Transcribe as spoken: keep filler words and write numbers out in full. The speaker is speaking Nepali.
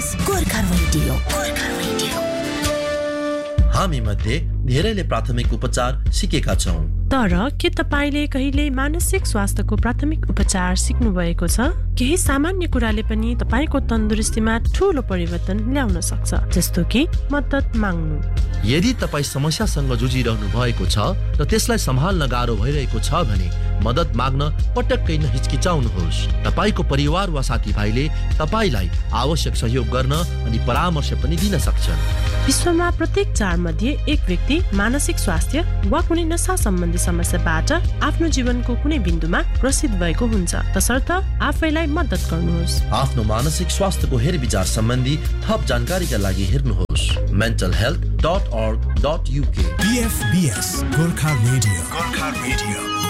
BS Gorkha radio Gorkha radio. हामी मध्ये धेरैले प्राथमिक उपचार सिकेका छौं, तर के तपाईले कहिले मानसिक स्वास्थ्यको प्राथमिक उपचार सिक्नु भएको छ? केही सामान्य कुराले पनि तपाईको तन्दुरुस्तीमा ठूलो परिवर्तन ल्याउन सक्छ, जस्तो कि मद्दत माग्नु। यदि तपाई समस्यासँग जुझिरहनु भएको छ र त्यसलाई सम्हाल्न गाह्रो भइरहेको छ भने मद्दत माग्न पटक्कै नहिचकिचाउनुहोस्। तपाईको परिवार वा साथीभाइले तपाईलाई आवश्यक सहयोग गर्न अनि परामर्श पनि दिन सक्छन्। विश्वमा प्रत्येक चार मध्ये एक व्यक्ति मानसिक स्वास्थ्य वा कुनै नशा सम्बन्धी समस्याबाट आफ्नो जीवनको कुनै बिन्दुमा ग्रसित भएको हुन्छ, तसर्थ आफैलाई मद्दत गर्नुहोस्। आफ्नो मानसिक स्वास्थ्यको हेरविचार सम्बन्धी थप जानकारीका लागि हेर्नुहोस् mental health dot org dot uk। बीएफबीएस Gorkha radio Gorkha radio